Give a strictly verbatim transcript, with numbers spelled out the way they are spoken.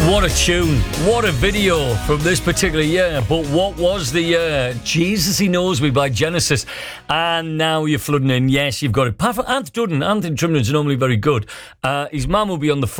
What a tune. What a video from this particular year. But what was the year? Jesus, He Knows Me by Genesis. And now you're flooding in. Yes, you've got it. Apart from Anth Dudden. Anthony Trimnan's normally very good. Uh, his mum will be on the phone.